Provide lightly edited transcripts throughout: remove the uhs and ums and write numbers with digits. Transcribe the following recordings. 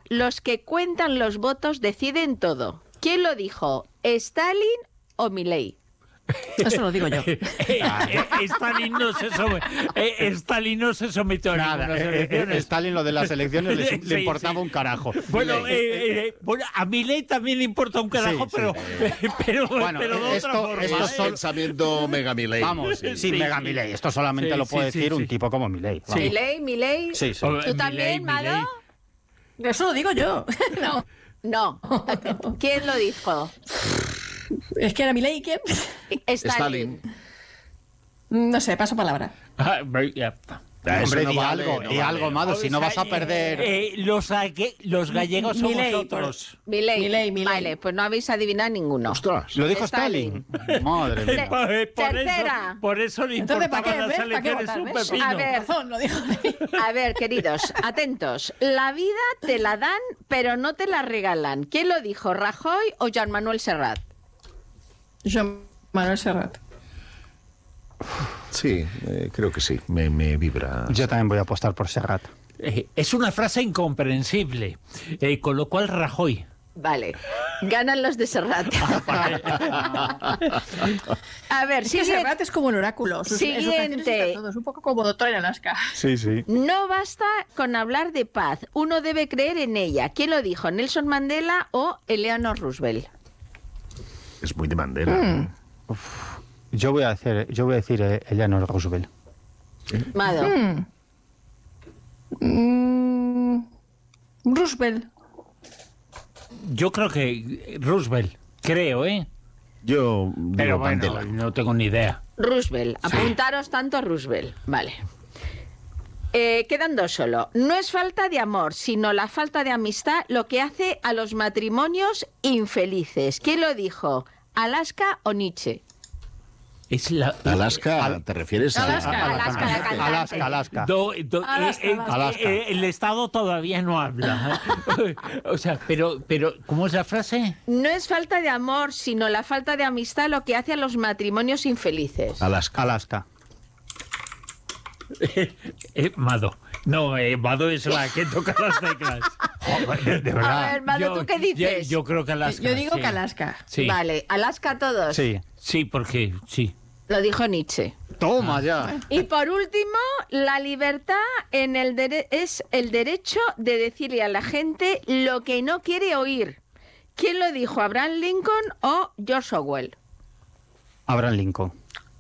los que cuentan los votos deciden todo. ¿Quién lo dijo? ¿Stalin o Milei? Eso lo digo yo. Stalin no se sometió a ninguna elecciones. Stalin lo de las elecciones le importaba un carajo. Bueno, a Milei también le importa un carajo, Sí, pero Bueno, de otra forma. Esto es pensamiento mega Milei. Vamos, sí, mega Milei. Esto solamente lo puede decir un tipo como Milei. Sí. ¿Milei? Sí. ¿Tú también, Mado? Eso lo digo yo. No. ¿Quién lo dijo? Es que era Milei, ¿quién? Stalin. No sé, paso palabra. Hombre, di algo, Mado, si no vas a perder. Los gallegos somos Milei, otros. Milei. Milei. Vale, pues no habéis adivinado ninguno. Ostras. ¿Lo dijo Stalin? Madre mía. Tercera. Por eso le Entonces, ¿para importaban qué? las ¿Ves? ¿Para qué elecciones votar? un ¿Ves? pepino. A ver. Razón, lo dijo. A ver, queridos, atentos. La vida te la dan, pero no te la regalan. ¿Quién lo dijo, Rajoy o Joan Manuel Serrat? Joan Manuel Serrat. Sí, creo que sí. Me vibra. Yo también voy a apostar por Serrat. Es una frase incomprensible, con lo cual Rajoy. Vale, ganan los de Serrat. A ver, Es que Serrat es como un oráculo. Siguiente. Es un poco como Doctor en Alaska. Sí. No basta con hablar de paz, uno debe creer en ella. ¿Quién lo dijo, Nelson Mandela o Eleanor Roosevelt? Es muy de Mandela. Yo voy a decir Eleanor Roosevelt. Mado. Roosevelt. Yo creo que Roosevelt, creo, Yo digo Pero bueno, Mandela. no tengo ni idea. Roosevelt, apuntaros tanto a Roosevelt. Vale. Quedan dos solo. No es falta de amor, sino la falta de amistad lo que hace a los matrimonios infelices. ¿Quién lo dijo? ¿Alaska o Nietzsche? Es la... Alaska, ¿te refieres a Alaska, la cantante. Alaska. Alaska. El Estado todavía no habla. O sea, pero ¿cómo es la frase? No es falta de amor, sino la falta de amistad lo que hace a los matrimonios infelices. Alaska. Mado. No, Mado es la que toca las teclas. De verdad. A ver, Mado, ¿tú qué dices? Yo creo que Alaska. Yo digo sí. que Alaska. Sí. Vale, Alaska todos. Sí. Sí, porque sí. Lo dijo Nietzsche. Toma ya. Y por último, la libertad es el derecho de decirle a la gente lo que no quiere oír. ¿Quién lo dijo, Abraham Lincoln o George Orwell? Abraham Lincoln.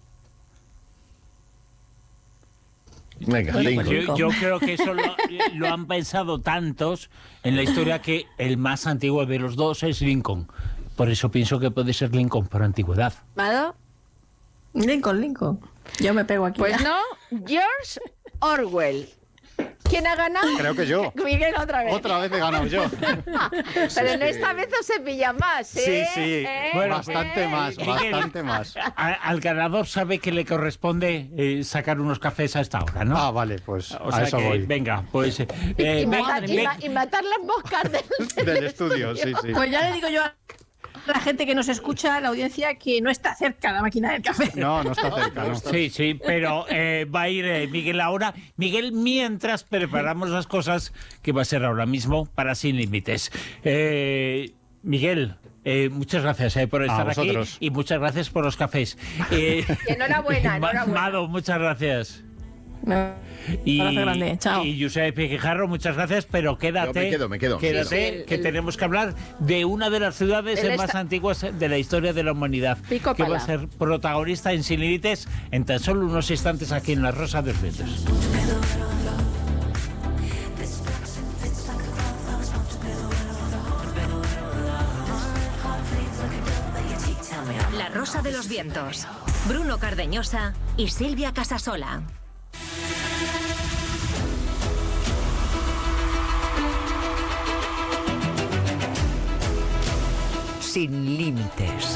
Venga, Pues Lincoln. yo creo que eso lo han pensado tantos en la historia que el más antiguo de los dos es Lincoln. Por eso pienso que puede ser Lincoln por antigüedad. ¿Mado? Lincoln. Yo me pego aquí. Pues ya. no, George Orwell. ¿Quién ha ganado? Creo que yo. Miguel otra vez. Otra vez he ganado yo. Pero en esta vez os se pilla más, ¿eh? Sí. Bueno, Bastante más, Miguel. bastante más. Al ganador sabe que le corresponde sacar unos cafés a esta hora, ¿no? Ah, vale, pues O a sea eso que, voy. venga, pues... Y matar las moscas Del estudio, sí. Pues ya le digo yo a la gente que nos escucha, a la audiencia, que no está cerca la máquina del café. No está cerca, no. Sí, pero va a ir Miguel ahora. Miguel, mientras preparamos las cosas, que va a ser ahora mismo, para Sin Límites. Miguel, muchas gracias por estar aquí y muchas gracias por los cafés. Enhorabuena. Mado, muchas gracias. No. Abrazo grande, chao. Y Josep Quijarro, muchas gracias, pero quédate. Yo me quedo. Quédate, Sí, que tenemos que hablar de una de las ciudades más antiguas de la historia de la humanidad, Pico que va a pala. ser protagonista en Sin Límites en tan solo unos instantes aquí en La Rosa de los Vientos. La Rosa de los Vientos. Bruno Cardeñosa y Silvia Casasola. Sin límites.